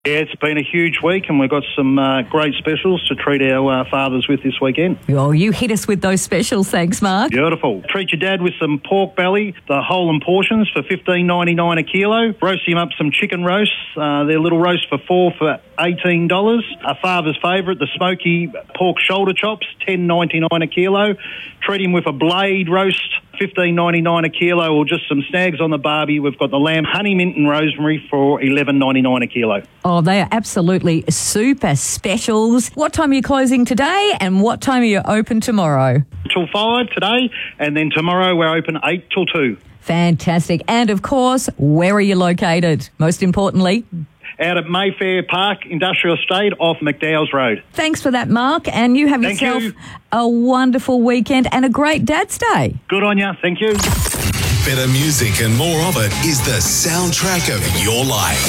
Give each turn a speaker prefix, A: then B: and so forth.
A: Yeah, it's been a huge week and we've got some great specials to treat our fathers with this weekend.
B: Oh, you hit us with those specials. Thanks, Mark.
A: Beautiful. Treat your dad with some pork belly, the whole and portions for $15.99 a kilo. Roast him up some chicken roasts. They're little roast for $18. A father's favourite, the smoky pork shoulder chops, $10.99 a kilo. Treat him with a blade roast, $15.99 a kilo, or just some snags on the barbie. We've got the lamb honey mint and rosemary for $11.99 a kilo.
B: Oh, they are absolutely super specials. What time are you closing today and what time are you open tomorrow?
A: Till 5 today, and then tomorrow we're open 8 till 2.
B: Fantastic. And of course, where are you located? Most importantly,
A: out at Mayfair Park Industrial Estate off McDowell's Road.
B: Thanks for that, Mark, and you have yourself a wonderful weekend and a great Dad's Day.
A: Good on you. Thank you.
C: Better music and more of it is the soundtrack of your life.